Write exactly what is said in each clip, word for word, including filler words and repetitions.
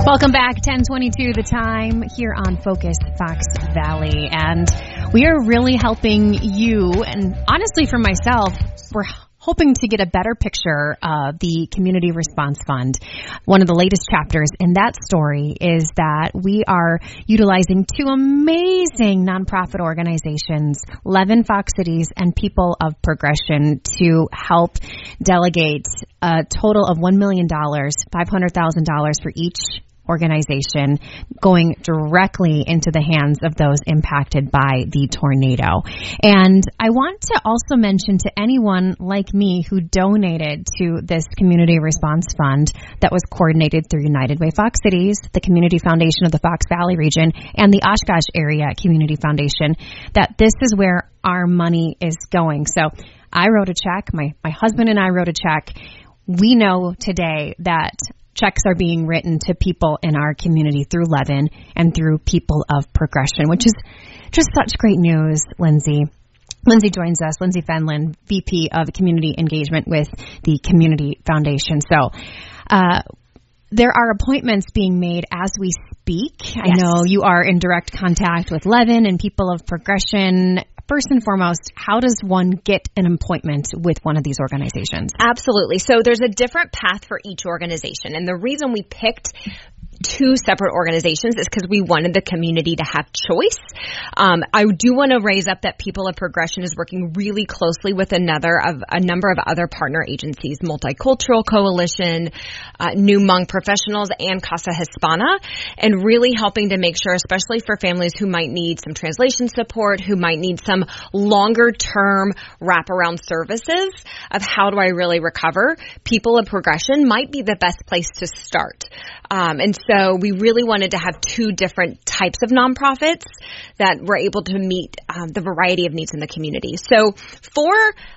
Welcome back, ten twenty-two the time here on Focus Fox Valley. And we are really helping you, and honestly for myself, we're hoping to get a better picture of the Community Response Fund. One of the latest chapters in that story is that we are utilizing two amazing nonprofit organizations, Levin Fox Cities and People of Progression, to help delegate a total of one million dollars, five hundred thousand dollars for each organization, going directly into the hands of those impacted by the tornado. And I want to also mention to anyone like me who donated to this Community Response Fund that was coordinated through United Way Fox Cities, the Community Foundation of the Fox Valley region, and the Oshkosh Area Community Foundation, that this is where our money is going. So I wrote a check. My, my husband and I wrote a check. We know today that checks are being written to people in our community through Levin and through People of Progression, which is just such great news, Lindsay. Lindsay joins us, Lindsay Fenlon, V P of Community Engagement with the Community Foundation. So, uh, there are appointments being made as we speak. Yes. I know you are in direct contact with Levin and People of Progression. First and foremost, how does one get an appointment with one of these organizations? Absolutely. So there's a different path for each organization. And the reason we picked two separate organizations is because we wanted the community to have choice. Um, I do want to raise up that People of Progression is working really closely with another of a number of other partner agencies, Multicultural Coalition, uh, New Hmong Professionals, and Casa Hispana, and really helping to make sure, especially for families who might need some translation support, who might need some longer term wraparound services of how do I really recover, People of Progression might be the best place to start. Um, and so we really wanted to have two different types of nonprofits that were able to meet um, the variety of needs in the community. So for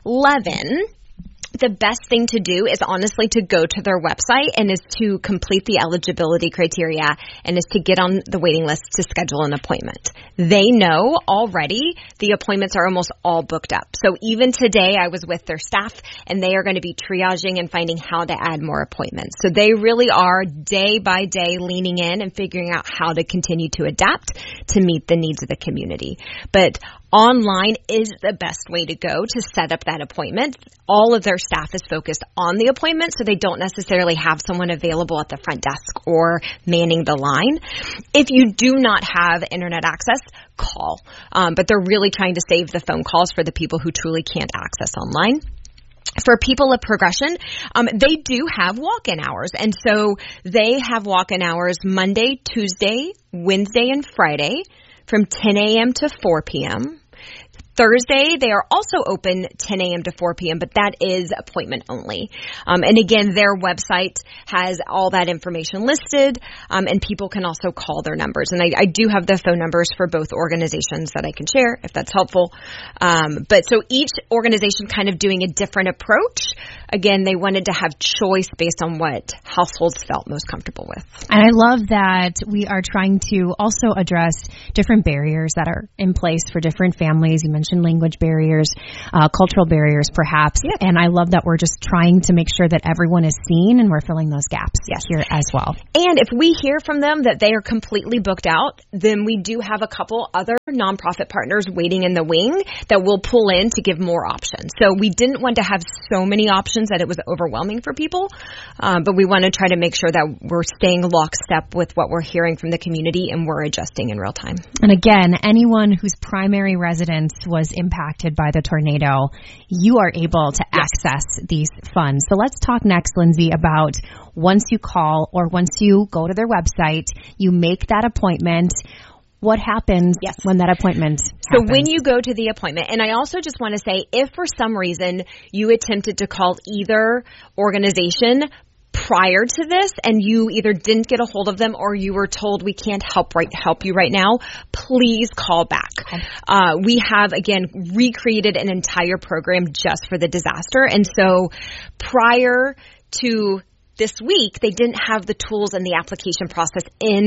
Levin, the best thing to do is honestly to go to their website and is to complete the eligibility criteria and is to get on the waiting list to schedule an appointment. They know already the appointments are almost all booked up. So even today I was with their staff and they are going to be triaging and finding how to add more appointments. So they really are day by day leaning in and figuring out how to continue to adapt to meet the needs of the community. But online is the best way to go to set up that appointment. All of their staff is focused on the appointment, so they don't necessarily have someone available at the front desk or manning the line. If you do not have internet access, call. Um, but they're really trying to save the phone calls for the people who truly can't access online. For People of Progression, um, they do have walk-in hours. And so they have walk-in hours Monday, Tuesday, Wednesday, and Friday from ten a.m. to four p.m. Thursday, they are also open ten a.m. to four p.m., but that is appointment only. Um, and again, their website has all that information listed, um, and people can also call their numbers. And I, I do have the phone numbers for both organizations that I can share if that's helpful. Um, but so each organization kind of doing a different approach. Again, they wanted to have choice based on what households felt most comfortable with. And I love that we are trying to also address different barriers that are in place for different families. You mentioned language barriers, uh, cultural barriers, perhaps. Yes. And I love that we're just trying to make sure that everyone is seen and we're filling those gaps yes. here as well. And if we hear from them that they are completely booked out, then we do have a couple other nonprofit partners waiting in the wing that will pull in to give more options. So we didn't want to have so many options that it was overwhelming for people, um, but we want to try to make sure that we're staying lockstep with what we're hearing from the community and we're adjusting in real time. And again, anyone whose primary residence was impacted by the tornado, you are able to yes. access these funds. So let's talk next, Lindsay, about once you call or once you go to their website, you make that appointment. What happens yes. when that appointment happens? So when you go to the appointment, and I also just want to say, if for some reason you attempted to call either organization prior to this and you either didn't get a hold of them or you were told we can't help right help you right now, please call back. Okay. Uh, we have, again, recreated an entire program just for the disaster. And so prior to this week, they didn't have the tools and the application process in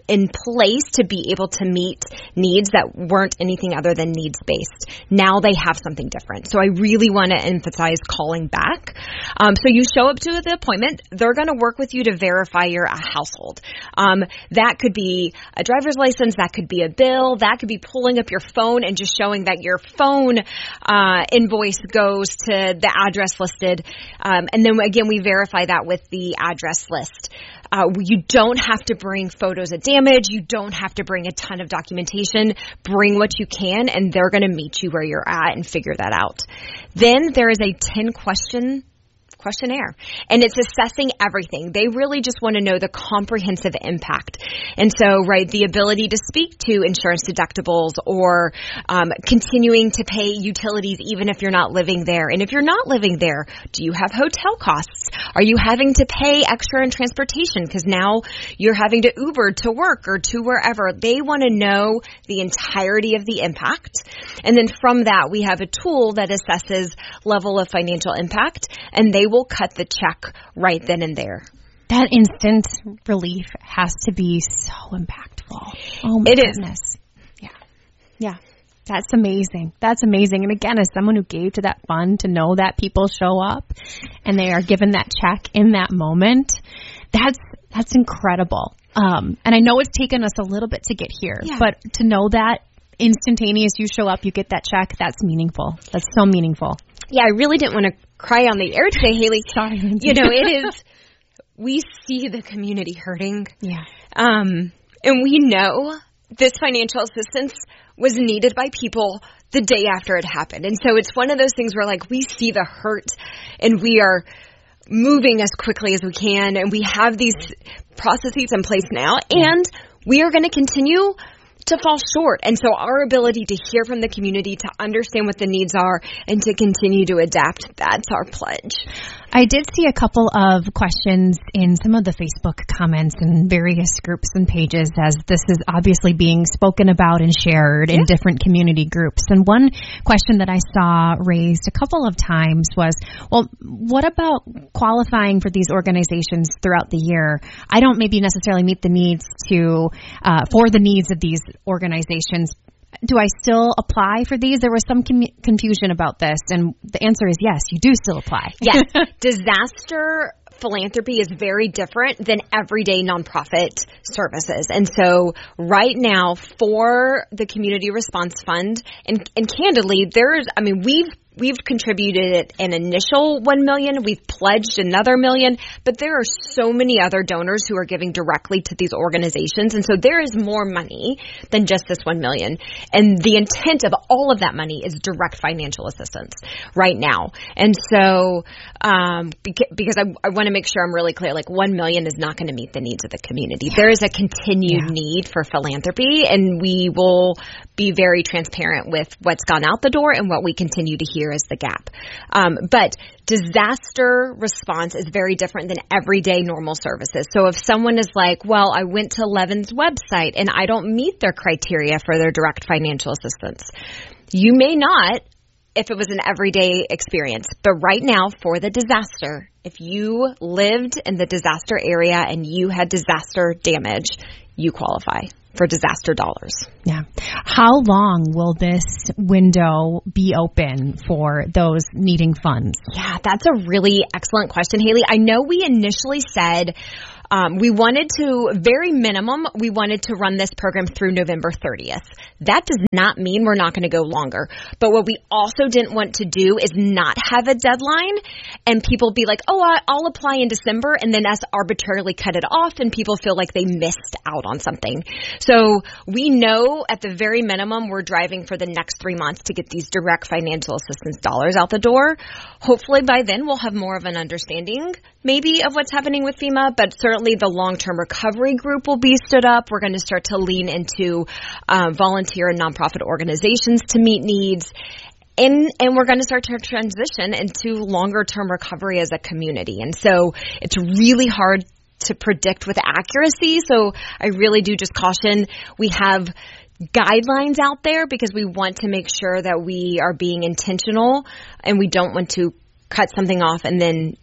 in place to be able to meet needs that weren't anything other than needs-based. Now they have something different. So I really want to emphasize calling back. Um, so you show up to the appointment. They're going to work with you to verify you're a household. Um, that could be a driver's license. That could be a bill. That could be pulling up your phone and just showing that your phone uh, invoice goes to the address listed. Um, and then again, we verify that with the address list. Uh, you don't have to bring photos of damage. You don't have to bring a ton of documentation. Bring what you can, and they're going to meet you where you're at and figure that out. Then there is a ten question questionnaire, and it's assessing everything. They really just want to know the comprehensive impact. And so, right, the ability to speak to insurance deductibles or um, continuing to pay utilities even if you're not living there. And if you're not living there, do you have hotel costs? Are you having to pay extra in transportation because now you're having to Uber to work or to wherever? They want to know the entirety of the impact. And then from that, we have a tool that assesses level of financial impact, and they will cut the check right then and there. That instant relief has to be so impactful. Oh my it goodness. Is. Yeah. Yeah. That's amazing. That's amazing. And again, as someone who gave to that fund, to know that people show up and they are given that check in that moment, that's that's incredible. Um, and I know it's taken us a little bit to get here, yeah. but to know that instantaneous, you show up, you get that check, that's meaningful. That's so meaningful. Yeah, I really didn't want to cry on the air today, Haley. Sorry. You know, it is, we see the community hurting. Yeah. Um, and we know this financial assistance was needed by people the day after it happened. And so it's one of those things where, like, we see the hurt and we are moving as quickly as we can, and we have these processes in place now, and we are going to continue to fall short. And so our ability to hear from the community, to understand what the needs are, and to continue to adapt, that's our pledge. I did see a couple of questions in some of the Facebook comments and various groups and pages, as this is obviously being spoken about and shared in yeah. different community groups. And one question that I saw raised a couple of times was, well, what about qualifying for these organizations throughout the year? I don't maybe necessarily meet the needs to, uh, for the needs of these organizations. Do I still apply for these? There was some com- confusion about this, and the answer is yes, you do still apply. Yes. Disaster philanthropy is very different than everyday nonprofit services. And so right now for the Community Response Fund, and, and candidly, there's, I mean, we've We've contributed an initial one million dollars. We've pledged another million, but there are so many other donors who are giving directly to these organizations. And so there is more money than just this one million dollars. And the intent of all of that money is direct financial assistance right now. And so, um, beca- because I, I want to make sure I'm really clear, like one million dollars is not going to meet the needs of the community. Yeah. There is a continued yeah. need for philanthropy, and we will be very transparent with what's gone out the door and what we continue to hear as the gap. Um, but disaster response is very different than everyday normal services. So if someone is like, well, I went to Levin's website and I don't meet their criteria for their direct financial assistance, you may not if it was an everyday experience. But right now, for the disaster, if you lived in the disaster area and you had disaster damage, you qualify for disaster dollars. Yeah. How long will this window be open for those needing funds? Yeah, that's a really excellent question, Haley. I know we initially said Um, we wanted to, very minimum, we wanted to run this program through November thirtieth. That does not mean we're not going to go longer. But what we also didn't want to do is not have a deadline and people be like, oh, I'll apply in December, and then us arbitrarily cut it off and people feel like they missed out on something. So we know at the very minimum we're driving for the next three months to get these direct financial assistance dollars out the door. Hopefully by then we'll have more of an understanding maybe of what's happening with FEMA, but certainly the long-term recovery group will be stood up. We're going to start to lean into um, volunteer and nonprofit organizations to meet needs. And, and we're going to start to transition into longer-term recovery as a community. And so it's really hard to predict with accuracy. So I really do just caution, we have guidelines out there because we want to make sure that we are being intentional and we don't want to cut something off and then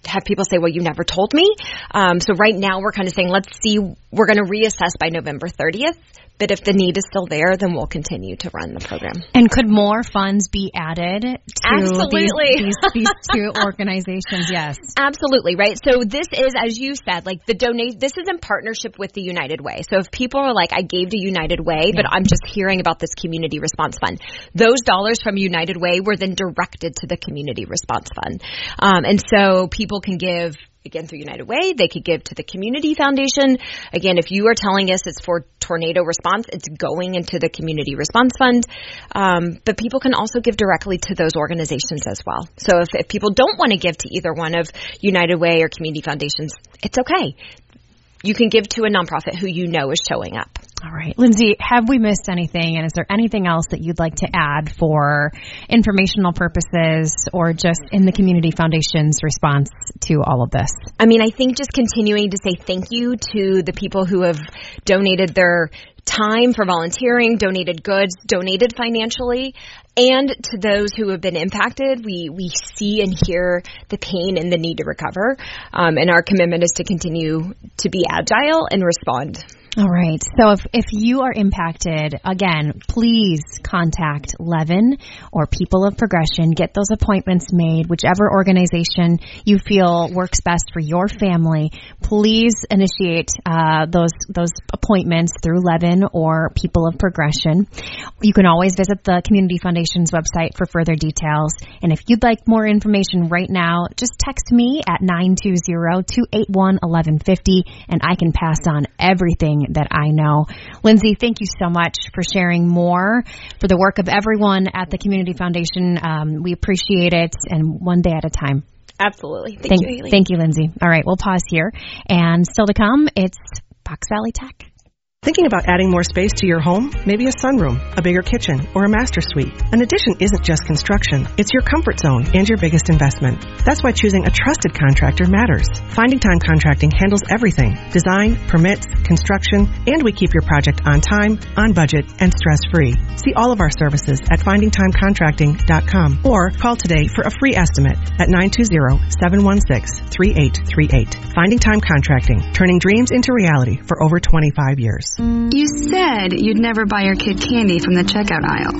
have people say, well, you never told me. Um, so right now we're kind of saying, let's see, we're going to reassess by November thirtieth. But if the need is still there, then we'll continue to run the program. And could more funds be added to Absolutely. These, these, these two organizations? Yes. Absolutely, right? So this is, as you said, like the donate, this is in partnership with the United Way. So if people are like, I gave to United Way, but I'm just hearing about this Community Response Fund, those dollars from United Way were then directed to the Community Response Fund. Um, and so people can give, again, through United Way, they could give to the Community Foundation. Again, if you are telling us it's for tornado response, it's going into the Community Response Fund. Um, but people can also give directly to those organizations as well. So if, if people don't want to give to either one of United Way or Community Foundations, it's okay. You can give to a nonprofit who you know is showing up. All right. Lindsay, have we missed anything? And is there anything else that you'd like to add for informational purposes or just in the Community Foundation's response to all of this? I mean, I think just continuing to say thank you to the people who have donated their time for volunteering, donated goods, donated financially, and to those who have been impacted. We we see and hear the pain and the need to recover. Um, and our commitment is to continue to be agile and respond. All right. So if, if you are impacted, again, please contact Levin or People of Progression. Get those appointments made, whichever organization you feel works best for your family. Please initiate uh, those those appointments through Levin or People of Progression. You can always visit the Community Foundation's website for further details. And if you'd like more information right now, just text me at nine two zero, two eight one, one one five zero, and I can pass on everything that I know. Lindsay, thank you so much for sharing more for the work of everyone at the Community Foundation. Um, we appreciate it, and one day at a time. Absolutely. Thank, thank you, Haley. Thank you, Lindsay. All right, we'll pause here. And still to come, it's Fox Valley Tech. Thinking about adding more space to your home? Maybe a sunroom, a bigger kitchen, or a master suite. An addition isn't just construction. It's your comfort zone and your biggest investment. That's why choosing a trusted contractor matters. Finding Time Contracting handles everything. Design, permits, construction, and we keep your project on time, on budget, and stress-free. See all of our services at finding time contracting dot com or call today for a free estimate at nine two zero, seven one six, three eight three eight. Finding Time Contracting, turning dreams into reality for over twenty-five years. You said you'd never buy your kid candy from the checkout aisle.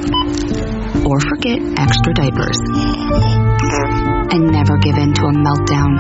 Or forget extra diapers. And never give in to a meltdown.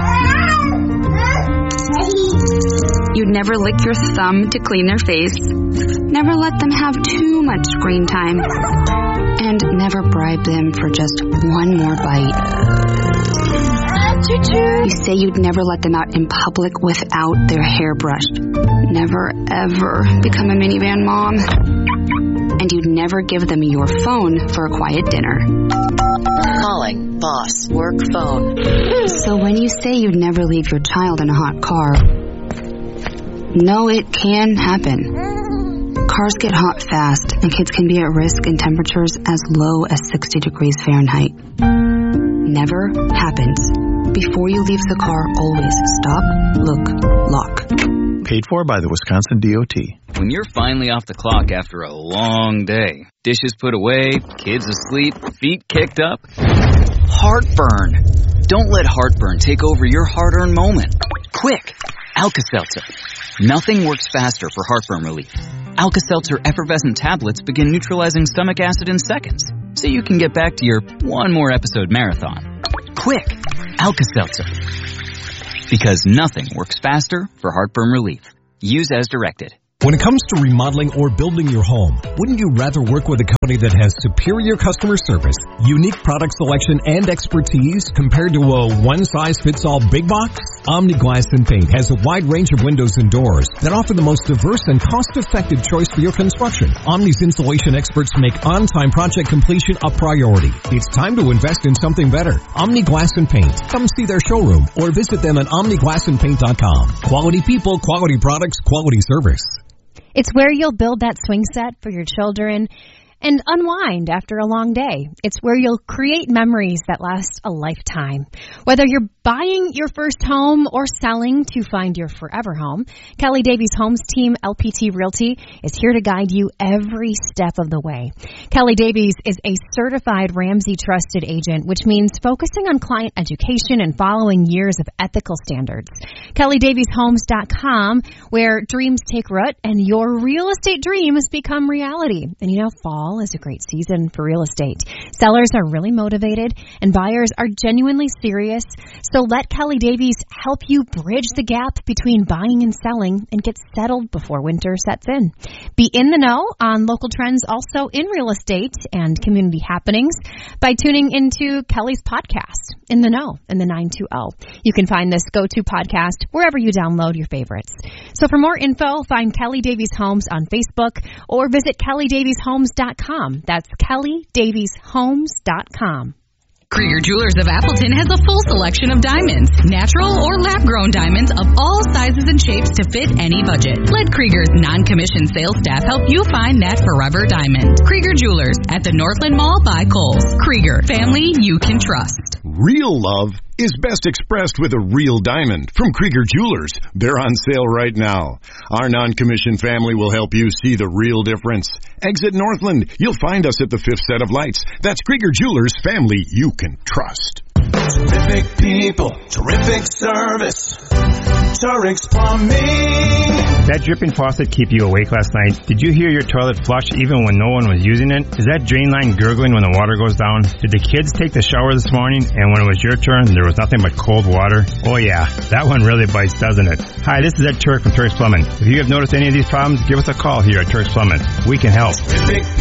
You'd never lick your thumb to clean their face. Never let them have too much screen time. And never bribe them for just one more bite. You say you'd never let them out in public without their hair brushed. Never, ever become a minivan mom. And you'd never give them your phone for a quiet dinner. Calling boss work phone. So when you say you'd never leave your child in a hot car, no, it can happen. Cars get hot fast, and kids can be at risk in temperatures as low as sixty degrees Fahrenheit. Never happens. Before you leave the car, always stop, look, lock. Paid for by the Wisconsin D O T. When you're finally off the clock after a long day, dishes put away, kids asleep, feet kicked up, heartburn. Don't let heartburn take over your hard-earned moment. Quick, Alka-Seltzer. Nothing works faster for heartburn relief. Alka-Seltzer effervescent tablets begin neutralizing stomach acid in seconds, so you can get back to your one more episode marathon. Quick, Alka-Seltzer. Because nothing works faster for heartburn relief. Use as directed. When it comes to remodeling or building your home, wouldn't you rather work with a company that has superior customer service, unique product selection, and expertise compared to a one-size-fits-all big box? Omni Glass and Paint has a wide range of windows and doors that offer the most diverse and cost-effective choice for your construction. Omni's installation experts make on-time project completion a priority. It's time to invest in something better. Omni Glass and Paint. Come see their showroom or visit them at omni glass and paint dot com. Quality people, quality products, quality service. It's where you'll build that swing set for your children and unwind after a long day. It's where you'll create memories that last a lifetime. Whether you're buying your first home or selling to find your forever home, Kelly Davies Homes Team L P T Realty is here to guide you every step of the way. Kelly Davies is a certified Ramsey trusted agent, which means focusing on client education and following years of ethical standards. Kelly Davies Homes dot com, where dreams take root and your real estate dreams become reality. And you know, fall is a great season for real estate. Sellers are really motivated and buyers are genuinely serious. So let Kelly Davies help you bridge the gap between buying and selling and get settled before winter sets in. Be in the know on local trends also in real estate and community happenings by tuning into Kelly's podcast, In the Know, in the nine two zero. You can find this go-to podcast wherever you download your favorites. So for more info, find Kelly Davies Homes on Facebook or visit Kelly Davies Homes dot com. That's Kelly Davies Homes dot com. Krieger Jewelers of Appleton has a full selection of diamonds, natural or lab-grown diamonds of all sizes and shapes to fit any budget. Let Krieger's non-commissioned sales staff help you find that forever diamond. Krieger Jewelers at the Northland Mall by Kohl's. Krieger, family you can trust. Real love is best expressed with a real diamond from Krieger Jewelers. They're on sale right now. Our non-commissioned family will help you see the real difference. Exit Northland. You'll find us at the fifth set of lights. That's Krieger Jewelers, family you can trust. Terrific people, terrific service. Turing's Plumbing. That dripping faucet keep you awake last night? Did you hear your toilet flush even when no one was using it? Is that drain line gurgling when the water goes down? Did the kids take the shower this morning and when it was your turn there was nothing but cold water? Oh yeah, that one really bites, doesn't it? Hi, this is Ed Turk from Turk's Plumbing. If you have noticed any of these problems, give us a call here at Turk's Plumbing. We can help. Terrific